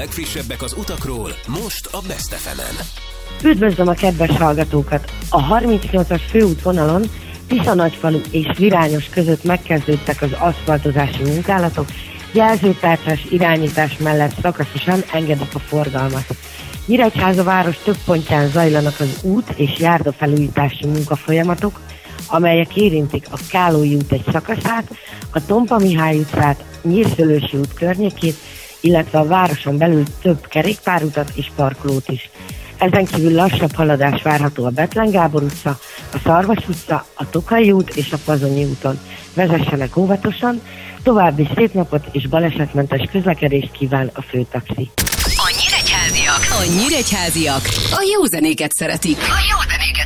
legfrissebbek az utakról, most a Best FM-en. Üdvözlöm a kedves hallgatókat! A 38-as főútvonalon Tisza-Nagyfalu és Virányos között megkezdődtek az aszfaltozási munkálatok, jelzőtárcsás irányítás mellett szakaszosan engedik a forgalmat. Nyíregyháza város több pontján zajlanak az út és járdafelújítási munkafolyamatok, amelyek érintik a Kálói út egy szakaszát, a Tompa Mihály utcát, Nyírszőlősi út környékét, illetve a városon belül több kerékpárutat és parkolót is. Ezen kívül lassabb haladás várható a Bethlen Gábor utca, a Szarvas utca, a Tokai út és a Pazonyi úton. Vezessenek óvatosan, további szép napot és balesetmentes közlekedést kíván a főtaxi. A nyíregyháziak a jó zenéket szeretik. A jó